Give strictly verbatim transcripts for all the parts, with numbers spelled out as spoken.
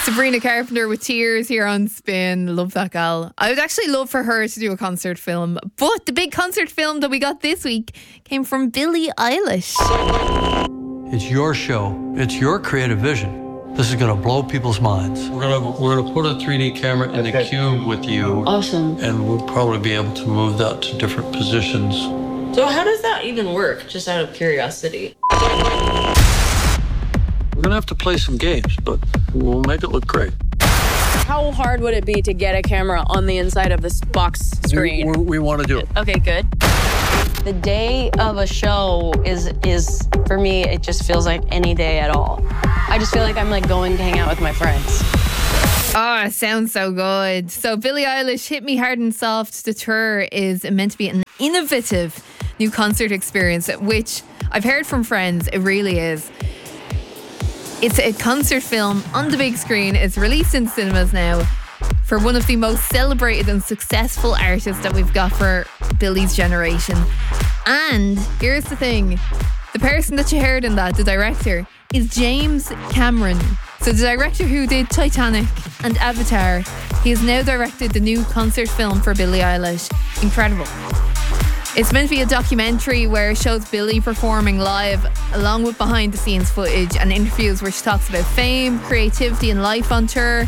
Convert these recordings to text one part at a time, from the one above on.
Sabrina Carpenter with Tears here on Spin. Love that gal. I would actually love for her to do a concert film, but the big concert film that we got this week came from Billie Eilish. It's your show. It's your creative vision. This is going to blow people's minds. We're going to we're going to put a three D camera in the cube with you. Awesome. And we'll probably be able to move that to different positions. So how does that even work, just out of curiosity? We're going to have to play some games, but we'll make it look great. How hard would it be to get a camera on the inside of this box screen? We, we, we want to do it. Okay, good. The day of a show is, is for me, it just feels like any day at all. I just feel like I'm like going to hang out with my friends. Oh, it sounds so good. So Billie Eilish, Hit Me Hard and Soft, the tour is meant to be an innovative new concert experience, which I've heard from friends, it really is. It's a concert film on the big screen. It's released in cinemas now for one of the most celebrated and successful artists that we've got for Billie's generation. And here's the thing. The person that you heard in that, the director, is James Cameron. So the director who did Titanic and Avatar, he has now directed the new concert film for Billie Eilish. Incredible. It's meant to be a documentary where it shows Billie performing live along with behind the scenes footage and interviews where she talks about fame, creativity and life on tour.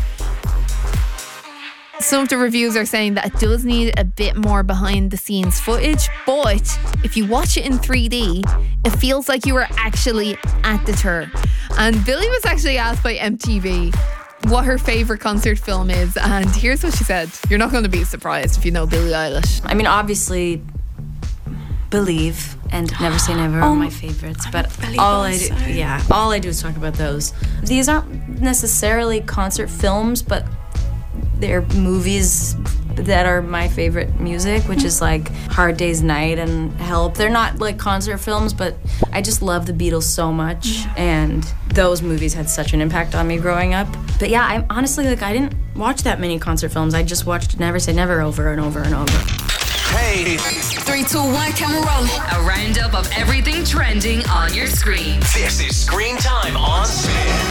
Some of the reviews are saying that it does need a bit more behind the scenes footage, but if you watch it in three D, it feels like you were actually at the tour. And Billie was actually asked by M T V what her favourite concert film is, and here's what she said. You're not going to be surprised if you know Billie Eilish. I mean, obviously, Believe and Never Say Never are my favorites, but all I do, yeah, all I do is talk about those. These aren't necessarily concert films, but they're movies that are my favorite music, which is like Hard Day's Night and Help. They're not like concert films, but I just love the Beatles so much, and those movies had such an impact on me growing up. But yeah, I'm honestly like, I didn't watch that many concert films. I just watched Never Say Never over and over and over. Hey. Three, two, one, camera roll. A roundup of everything trending on your screen. This is Screen Time on Spin.